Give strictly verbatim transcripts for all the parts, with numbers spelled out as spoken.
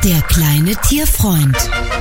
Der kleine Tierfreund.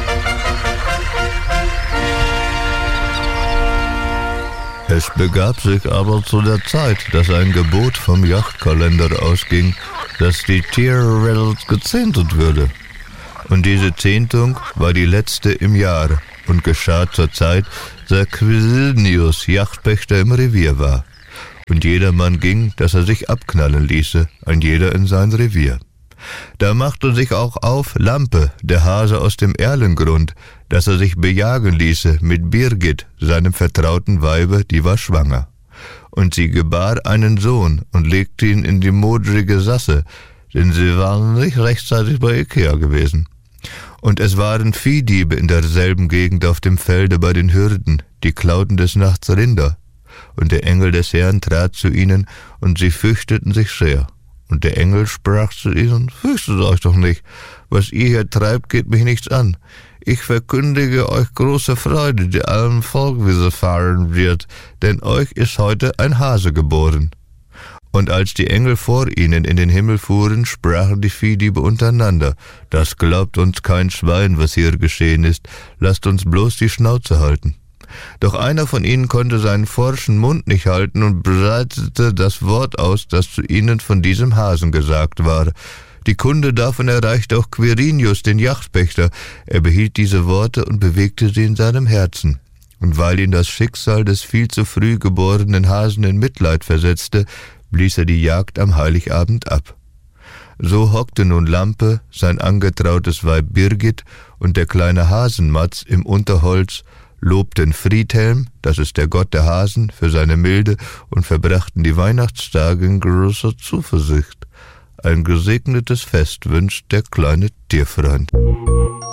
Es begab sich aber zu der Zeit, dass ein Gebot vom Jagdkalender ausging, dass die Tierwelt gezehntet würde. Und diese Zehntung war die letzte im Jahr und geschah zur Zeit, da Quirinius Jagdpächter im Revier war. Und jedermann ging, dass er sich abknallen ließe, ein jeder in sein Revier. Da machte sich auch auf Lampe, der Hase aus dem Erlengrund, dass er sich bejagen ließe mit Birgit, seinem vertrauten Weibe, die war schwanger. Und sie gebar einen Sohn und legte ihn in die modrige Sasse, denn sie waren nicht rechtzeitig bei Ikea gewesen. Und es waren Viehdiebe in derselben Gegend auf dem Felde bei den Hürden, die klauten des Nachts Rinder. Und der Engel des Herrn trat zu ihnen, und sie fürchteten sich sehr. Und der Engel sprach zu ihnen: Fürchtet euch doch nicht, was ihr hier treibt, geht mich nichts an. Ich verkündige euch große Freude, die allem Volk widerfahren wird, denn euch ist heute ein Hase geboren. Und als die Engel vor ihnen in den Himmel fuhren, sprachen die Viehdiebe untereinander: Das glaubt uns kein Schwein, was hier geschehen ist, lasst uns bloß die Schnauze halten. Doch einer von ihnen konnte seinen forschen Mund nicht halten und breitete das Wort aus, das zu ihnen von diesem Hasen gesagt war. Die Kunde davon erreichte auch Quirinius, den Jagdpächter. Er behielt diese Worte und bewegte sie in seinem Herzen. Und weil ihn das Schicksal des viel zu früh geborenen Hasen in Mitleid versetzte, blies er die Jagd am Heiligabend ab. So hockte nun Lampe, sein angetrautes Weib Birgit und der kleine Hasenmatz im Unterholz, lobten Friedhelm, das ist der Gott der Hasen, für seine Milde und verbrachten die Weihnachtstage in großer Zuversicht. Ein gesegnetes Fest wünscht der kleine Tierfreund.